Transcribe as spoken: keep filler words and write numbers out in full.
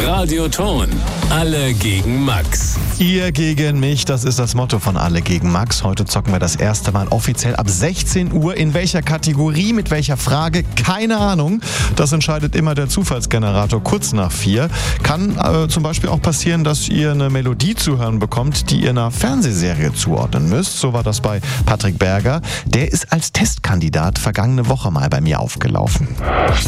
Radioton. Alle gegen Max. Ihr gegen mich, das ist das Motto von Alle gegen Max. Heute zocken wir das erste Mal offiziell ab sechzehn Uhr. In welcher Kategorie, mit welcher Frage? Keine Ahnung. Das entscheidet immer der Zufallsgenerator kurz nach vier. Kann äh, zum Beispiel auch passieren, dass ihr eine Melodie zu hören bekommt, die ihr einer Fernsehserie zuordnen müsst. So war das bei Patrick Berger. Der ist als Testkandidat vergangene Woche mal bei mir aufgelaufen.